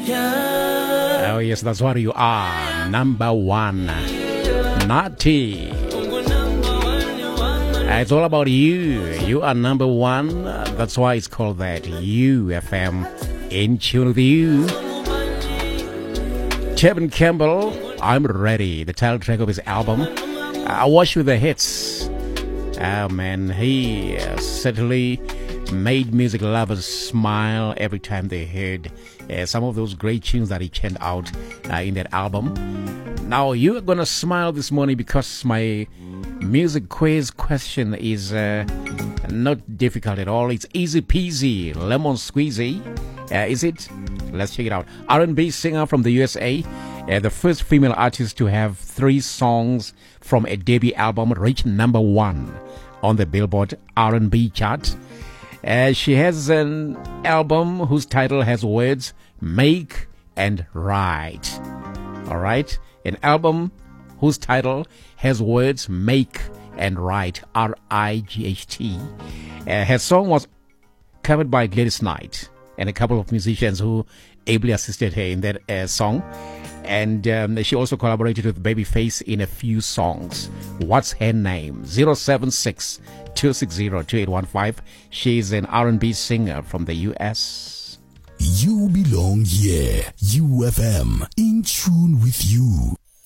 Oh yes, that's what you are. Number one. Naughty. It's all about you. You are number one. That's why it's called that. UFM. In tune with you. Tevin Campbell, I'm Ready. The title track of his album. I Wash With The Hits. Oh man, he certainly made music lovers smile every time they heard some of those great tunes that he churned out in that album. Now you're gonna smile this morning because my music quiz question is not difficult at all. It's easy peasy, lemon squeezy. Is it? Let's check it out. R&B singer from the USA, the first female artist to have 3 songs from a debut album reach number 1 on the Billboard R&B chart. She has an album whose title has words Make and Right. All right? An album whose title has words Make and Right, R-I-G-H-T. Her song was covered by Gladys Knight and a couple of musicians who ably assisted her in that song. And she also collaborated with Babyface in a few songs. What's her name? 076-260-2815. She's an R&B singer from the U.S. You belong here. UFM, in tune with you.